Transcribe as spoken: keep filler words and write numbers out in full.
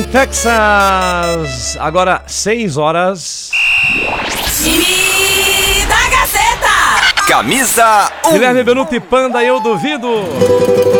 Texas, agora seis horas. Time da Gazeta. Camisa um. Guilherme Benuto e Panda, eu duvido.